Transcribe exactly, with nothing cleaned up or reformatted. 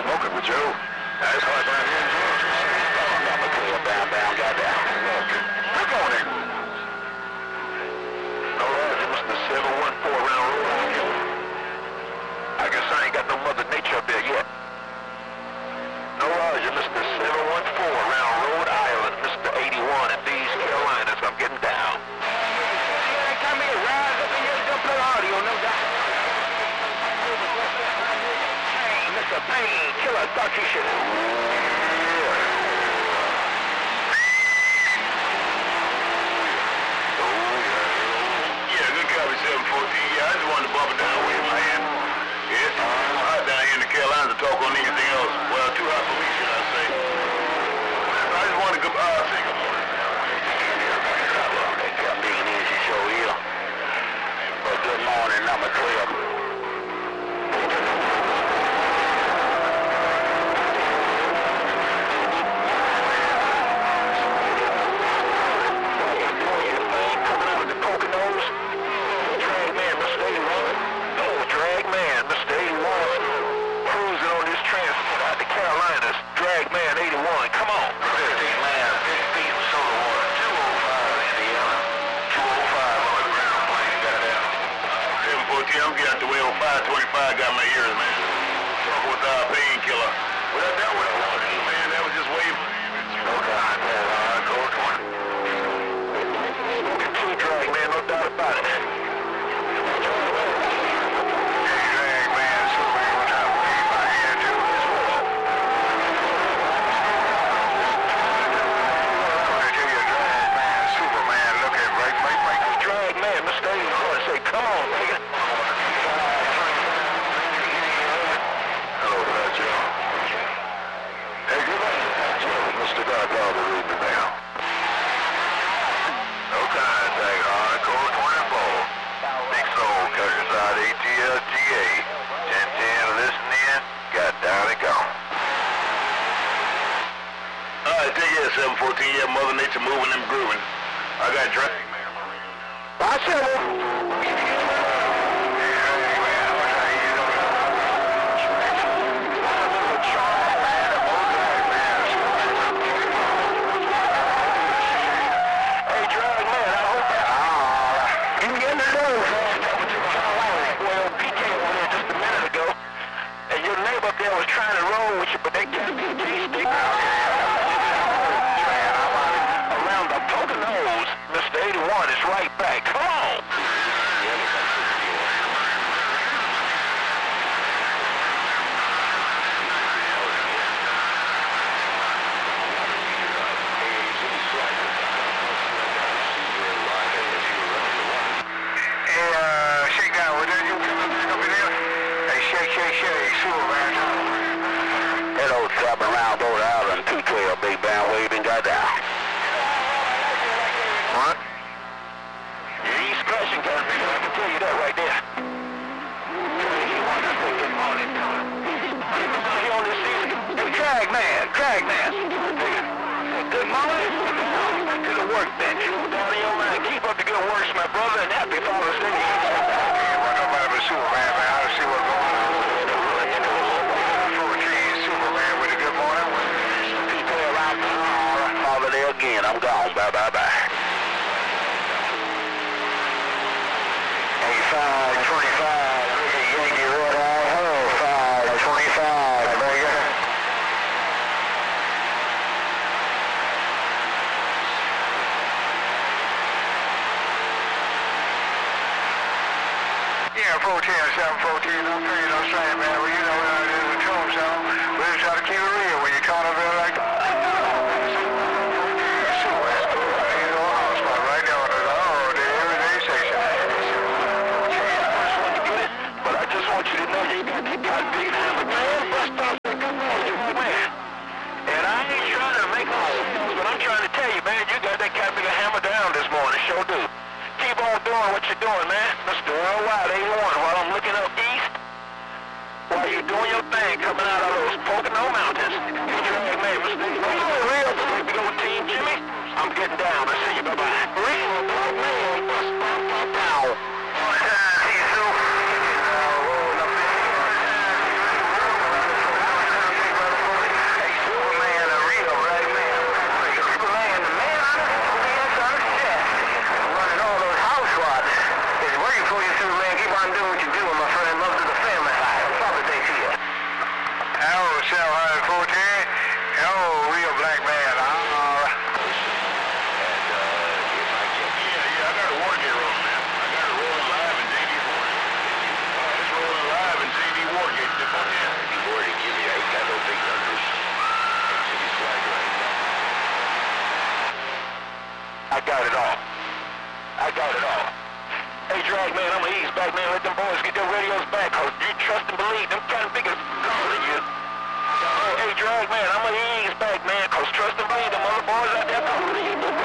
smoking with Joe. That's hard down here in Georgia. I'm a clear down, down, got down. Good morning. No, uh, it was the seven one four around Road. I guess I ain't got no Mother Nature up there yet. No, Roger, Mister seven one four around Rhode Island, Mister eighty-one in these Carolinas. I'm getting down. Yeah, come here, rise up in here, don't play audio, no doubt. Hey, Mister Payne, killer, thought you should. Yeah, good copy, seven fourteen. Yeah, I just wanted to bump it down with you, man. Yeah, it's hot down here in the Carolinas to talk on anything else. Well, too hot for me, should I say. I just wanted to go, uh, say good morning. They got big and easy show here. But good morning, number twelve. I'm getting out the way on five twenty-five, got my ears, man. Talking with our painkiller. Well, that, that was what I wanted to do, man. That was just waving. No God, man. All right, go on. Two drag, man, no doubt about it. Hey, drag, man. So we gonna try to wave my hand too as well. Coming to you, drag, man. Superman, look at right, right, right. Drag, man. Mister eighty-one, say, come on, nigga. Mister Godfather read me now. No contact, hardcore twenty-four. Big Soul, Countryside A T L G A. ten ten, listen in, got down and gone. Alright, take it, seven fourteen, yeah, Mother Nature moving and grooving. I got drag, man. I said it. But they can't be tasty. Around the Poconos, Mister eighty-one is right back. Come on! Hey, uh, shake down. What did you come up in here? Hey, shake, shake, shake. Sure, man. That old drop around Rhode Island, two twelve, big band waving, got down. What? You ain't scratching, Captain. I can tell you that right there. Hey, drag man, drag man. Good morning. To the workbench. Down in your mind. Keep up the good works, my brother, and happy Father's Day. Can't run nobody but Superman, man. I don't see what's going on. Again, I'm gone. Bye, bye, bye. Hey, five twenty-five. Yankee Red Eye. Hello, five twenty-five. Nigga. Yeah, fourteen, seven fourteen. I'm pretty no same, man. Well, you know what I do with Tombstone. We just try to keep it real when you call up there like that. What you doing, man? Mister Worldwide eighty-one, while I'm looking up east, while you doing your thing, coming out of those Pocono Mountains. You like, man, Mister Real, we go Team Jimmy. I'm getting down. I see you. Bye-bye. Real, man. Now. See you soon. seven one four, Terry. Oh, real black man. All right. And, uh, if I can... Yeah, yeah, I got a warning here on, man. I got it rolling live in J D Warning. Uh, it's rolling live in J D Wargate. Yeah, you've already given me. I ain't got no big numbers. Jimmy's flag right now. I got it all. I got it all. Hey, Drag Man, I'm gonna ease back, man. Let them boys get their radios back, cause you trust and believe them kind of bigger calling you. Hey, hey, Drag Man, I'm gonna ease back, man, cause trust and believe them other boys out there calling you.